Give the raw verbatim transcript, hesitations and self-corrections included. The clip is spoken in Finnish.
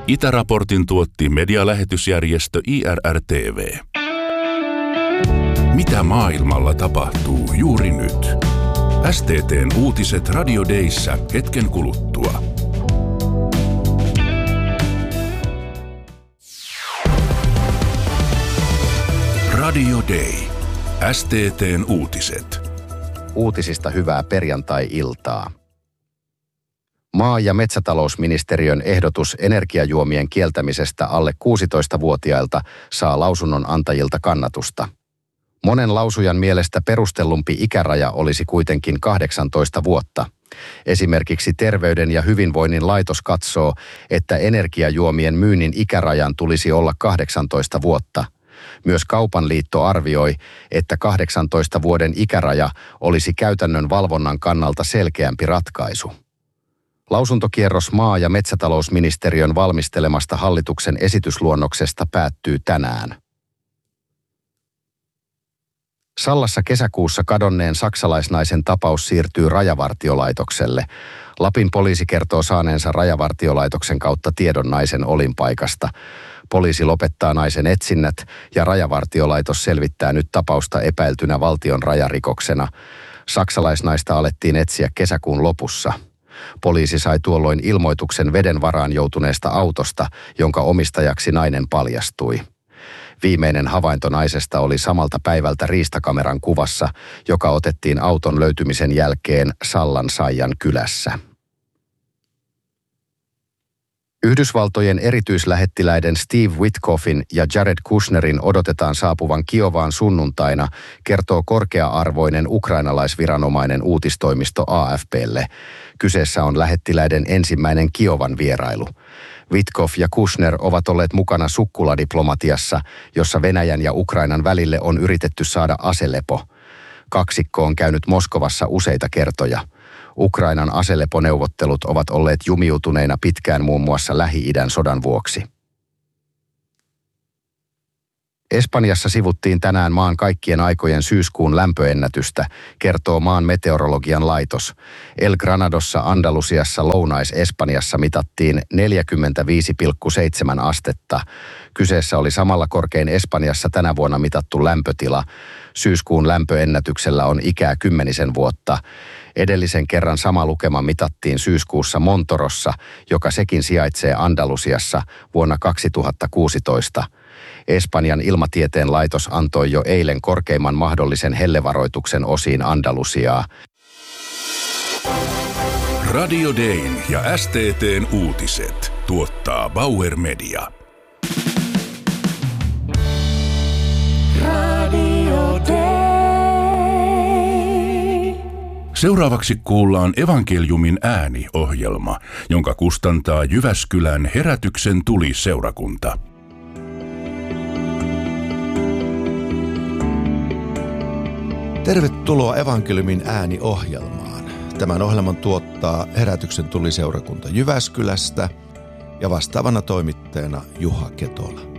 Itäraportin tuotti medialähetysjärjestö I R R T V. Mitä maailmalla tapahtuu juuri nyt? S T T:n uutiset Radio Dayssä hetken kuluttua. Radio Day. S T T:n uutiset. Uutisista hyvää perjantai-iltaa. Maa- ja metsätalousministeriön ehdotus energiajuomien kieltämisestä alle kuusitoistavuotiailta saa lausunnon antajilta kannatusta. Monen lausujan mielestä perustellumpi ikäraja olisi kuitenkin kahdeksantoista vuotta. Esimerkiksi Terveyden ja hyvinvoinnin laitos katsoo, että energiajuomien myynnin ikärajan tulisi olla kahdeksantoista vuotta. Myös Kaupan liitto arvioi, että kahdeksantoista vuoden ikäraja olisi käytännön valvonnan kannalta selkeämpi ratkaisu. Lausuntokierros maa- ja metsätalousministeriön valmistelemasta hallituksen esitysluonnoksesta päättyy tänään. Sallassa kesäkuussa kadonneen saksalaisnaisen tapaus siirtyy Rajavartiolaitokselle. Lapin poliisi kertoo saaneensa Rajavartiolaitoksen kautta tiedon naisen olinpaikasta. Poliisi lopettaa naisen etsinnät ja Rajavartiolaitos selvittää nyt tapausta epäiltynä valtion rajarikoksena. Saksalaisnaista alettiin etsiä kesäkuun lopussa. Poliisi sai tuolloin ilmoituksen veden varaan joutuneesta autosta, jonka omistajaksi nainen paljastui. Viimeinen havainto naisesta oli samalta päivältä riistakameran kuvassa, joka otettiin auton löytymisen jälkeen Sallan Saijan kylässä. Yhdysvaltojen erityislähettiläiden Steve Witkoffin ja Jared Kushnerin odotetaan saapuvan Kiovaan sunnuntaina, kertoo korkea-arvoinen ukrainalaisviranomainen uutistoimisto A F P:lle. Kyseessä on lähettiläiden ensimmäinen Kiovan vierailu. Witkoff ja Kushner ovat olleet mukana sukkuladiplomatiassa, jossa Venäjän ja Ukrainan välille on yritetty saada aselepo. Kaksikko on käynyt Moskovassa useita kertoja. Ukrainan aseleponeuvottelut ovat olleet jumiutuneina pitkään muun muassa Lähi-idän sodan vuoksi. Espanjassa sivuttiin tänään maan kaikkien aikojen syyskuun lämpöennätystä, kertoo maan meteorologian laitos. El Granadossa Andalusiassa Lounais-Espanjassa mitattiin neljäkymmentäviisi pilkku seitsemän astetta. Kyseessä oli samalla korkein Espanjassa tänä vuonna mitattu lämpötila. Syyskuun lämpöennätyksellä on ikää kymmenisen vuotta. Edellisen kerran sama lukema mitattiin syyskuussa Montorossa, joka sekin sijaitsee Andalusiassa vuonna kaksituhattakuusitoista. Espanjan ilmatieteen laitos antoi jo eilen korkeimman mahdollisen hellevaroituksen osiin Andalusiaa. Radio Dayn ja S T T:n uutiset tuottaa Bauer Media. Radio Day. Seuraavaksi kuullaan Evankeliumin ääni-ohjelma, jonka kustantaa Jyväskylän Herätyksen tuli-seurakunta. Tervetuloa Evankeliumin ääni-ohjelmaan. Tämän ohjelman tuottaa Herätyksen tuli-seurakunta Jyväskylästä ja vastaavana toimittajana Juha Ketola.